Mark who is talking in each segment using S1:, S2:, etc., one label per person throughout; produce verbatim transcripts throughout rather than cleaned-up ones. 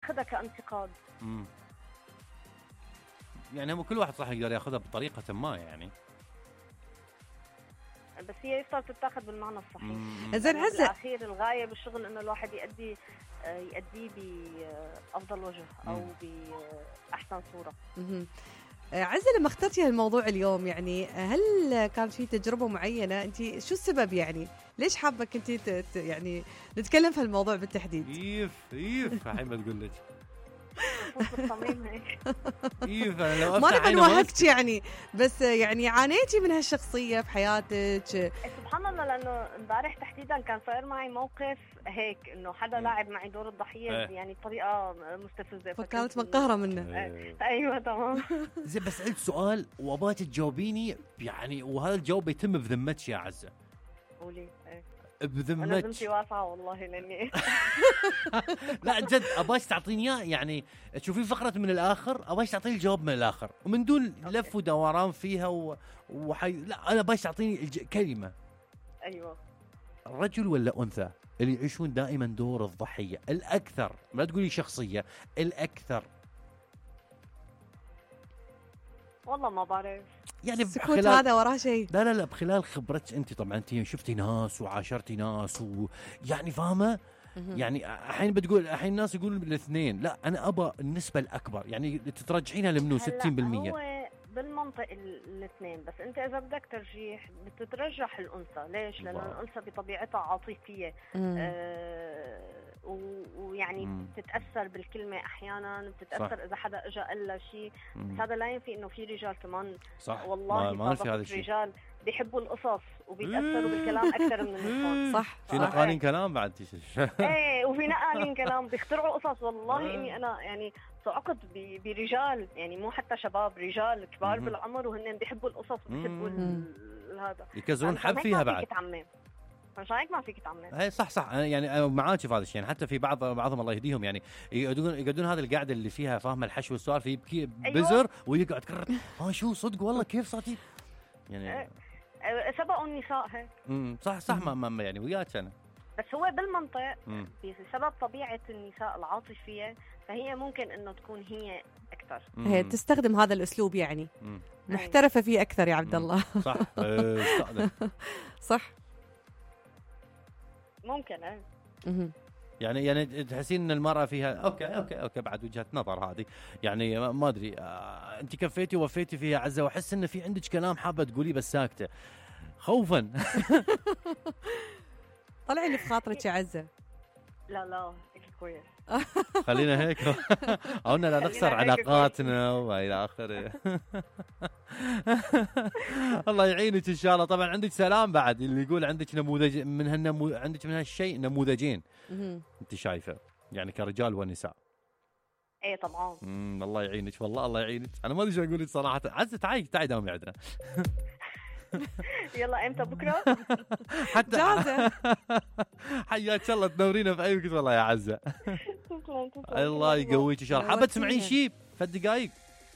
S1: ياخذها كانتقاد.
S2: امم يعني هم كل واحد صح يقدر ياخذها بطريقه ما يعني،
S1: بس هي يفترض تتاخذ بالمعنى الصحيح.
S3: زين عزة،
S1: بالاخير الغايه بالشغل انه الواحد يؤدي يؤديه بافضل وجه او باحسن صوره.
S3: عزة، لما اخترتي هالموضوع اليوم يعني هل كان في تجربه معينه؟ انت شو السبب يعني ليش حابه كنتي يعني نتكلم في هالموضوع بالتحديد؟
S2: ايف ايف الحين ما تقول لك
S1: بالصميم هيك.
S2: ايف انا لو
S3: ما نبي نوهقك يعني، بس يعني عانيتي من هالشخصيه في حياتك؟
S1: سبحان الله، لانه امبارح تحديدا كان صاير معي موقف هيك انه حدا لاعب معي دور الضحيه يعني بطريقه مستفزه،
S3: فكانت منقهره منه.
S1: ايوه تمام.
S2: زين بس عندي سؤال وابغاك تجاوبيني يعني، وهذا الجواب يتم بذمتك يا عزة.
S1: قولي.
S2: بذمتك.
S1: انا ذمتي واسعه والله لاني
S2: لا جد ابغاك تعطيني اياه يعني، تشوفين فقره من الاخر ابغاك تعطيني الجواب من الاخر ومن دون لف ودوران فيها و... وحي... لا انا ابغاك تعطيني الج... كلمه.
S1: ايوه.
S2: رجل ولا انثى اللي يعيشون دائما دور الضحيه الاكثر؟ ما تقولي شخصيه، الاكثر.
S1: والله ما بعرف
S3: يعني بخلال هذا وراه شيء.
S2: لا لا لا بخلال خبرتك انت، طبعا انت شفتي ناس وعاشرتي ناس ويعني فاهمه يعني. الحين بتقول الحين الناس يقولون الاثنين، لا انا ابى النسبه الاكبر يعني تترجحينها لمنو ستين بالمية.
S1: هو بالمنطق الاثنين، بس انت اذا بدك ترجيح بتترجح الانثى. ليش؟ لانه الانثى بطبيعتها عاطفيه آه ويعني بتتاثر بالكلمه احيانا، بتتاثر صح. اذا حدا اجى قال لها شيء، بس هذا لا ينفي انه في رجال كمان
S2: صح.
S1: والله
S2: ما في هذا الشيء،
S1: رجال بيحبوا القصص وبيتاثروا بالكلام اكثر من النساء.
S3: صح.
S2: في نقالين كلام بعد
S1: ايه وفي نقالين كلام بيخترعوا قصص. والله اني انا يعني صعقت برجال يعني مو حتى شباب، رجال كبار بالعمر وهن بيحبوا القصص وبيحبوا هذا
S2: يكذبون حب فيها بعد.
S1: مش هيك ما فيك تعمم.
S2: اي صح صح يعني معاك في هذا الشيء يعني. حتى في بعض بعضهم الله يهديهم يعني يقعدون يقعدون هذا القعده اللي فيها فاهمه الحشو والسوالف يبكي بزر أيوة. ويقعد كرر ها شو صدق والله كيف صوتي يعني
S1: سبقوا النساء هيك.
S2: امم صح صح ما, ما يعني وياك انا.
S1: بس هو بالمنطق بسبب طبيعه النساء العاطفيه فهي ممكن انه تكون هي اكثر،
S3: هي تستخدم هذا الاسلوب يعني مم. محترفه فيه اكثر يا عبد الله.
S2: صح
S3: صح
S1: ممكن ايه
S2: يعني يعني تحسين ان المراه فيها اوكي اوكي اوكي بعد وجهه نظر هذه يعني ما ادري آه انت كفيتي ووفيتي فيها عزة، واحس ان في عندك كلام حابه تقولي بس ساكته خوفا.
S3: طلعي اللي في خاطرك يا عزة.
S1: لا لا هيك كويس.
S2: خلينا هيك قلنا لا نخسر علاقاتنا والى اخره. الله يعينك ان شاء الله. طبعا عندك سلام بعد اللي يقول عندك نموذج من هالنمو... عندك من هالشيء نموذجين انت شايفه يعني كرجال ونساء.
S1: ايه طبعا.
S2: امم الله يعينك والله الله يعينك. انا ما ادري شو اقول لك صراحه. عزة تعي تعي داومي عندنا.
S1: يلا امتى بكره؟
S2: حتى جاهزه. حياك الله تنورينا في اي وقت والله يا عزة. الله يقويك ان شاء الله. حابه تسمعين شيء في الدقائق؟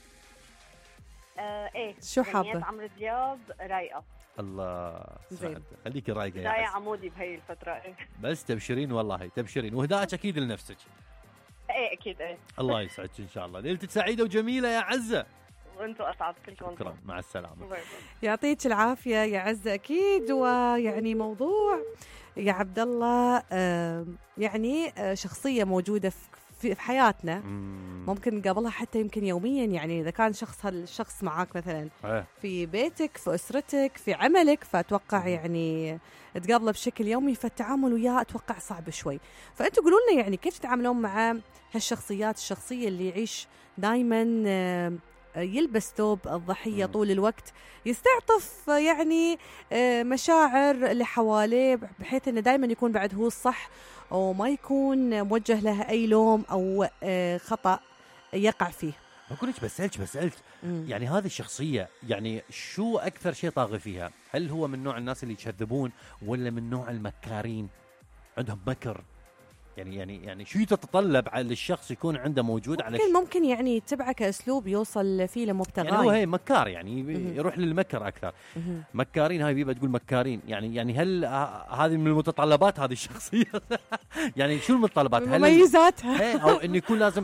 S1: آه ايه
S3: شو حابه؟
S1: عمرو دياب رايقه.
S2: الله زين خليكي رايقه يا
S1: رايقه عمودي بهي الفتره. ايه
S2: بس تبشرين والله تبشرين وهداك اكيد لنفسك.
S1: ايه اكيد ايه.
S2: الله يسعدك ان شاء الله. ليلتك سعيده وجميله يا عزة.
S1: وانتم اسعد كلكم.
S2: شكرا مع السلامه.
S3: يعطيك العافيه يا عزة. اكيد ويعني موضوع يا عبد الله يعني شخصيه موجوده في حياتنا ممكن نقابلها حتى يمكن يوميا يعني. اذا كان شخص هالشخص معاك مثلا في بيتك في اسرتك في عملك فاتوقع يعني تقابله بشكل يومي، فالتعامل وياه اتوقع صعب شوي. فانتوا قولوا لنا يعني كيف تتعاملون مع هالشخصيات، الشخصيه اللي يعيش دائما يلبس ثوب الضحية طول الوقت، يستعطف يعني مشاعر اللي حواليه بحيث انه دائما يكون بعد هو الصح وما يكون موجه له اي لوم او خطأ يقع فيه.
S2: بقولك بسألك بسألك يعني هذه الشخصية يعني شو اكثر شيء طاغي فيها؟ هل هو من نوع الناس اللي يكذبون ولا من نوع المكارين عندهم مكر؟ يعني يعني يعني شو يتطلب على الشخص يكون عنده موجود
S3: ممكن
S2: على
S3: ش... ممكن يعني يتبعه كأسلوب يوصل فيه لمبتغاه.
S2: يعني هو هي مكار يعني يروح للمكر أكثر. مكارين هاي بيبقى تقول مكارين يعني يعني هل هذه من المتطلبات هذه الشخصية؟ يعني شو المتطلبات؟
S3: هل مميزاتها
S2: أو إنه يكون لازم